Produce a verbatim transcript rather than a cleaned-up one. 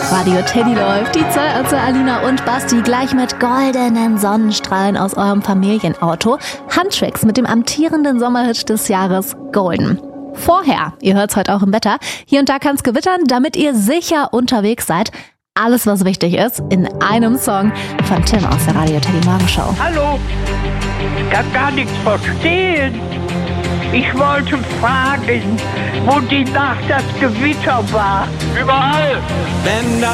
Radio Teddy läuft. Die zwei also Alina und Basti gleich mit goldenen Sonnenstrahlen aus eurem Familienauto. Handtricks mit dem amtierenden Sommerhit des Jahres Golden. Vorher, ihr hört's heute auch im Wetter, hier und da kann's gewittern, damit ihr sicher unterwegs seid. Alles, was wichtig ist, in einem Song von Tim aus der Radio Teddy Morgenshow. Hallo, ich kann gar nichts verstehen. Ich wollte fragen, wo die Nacht das Gewitter war. Überall! Wenn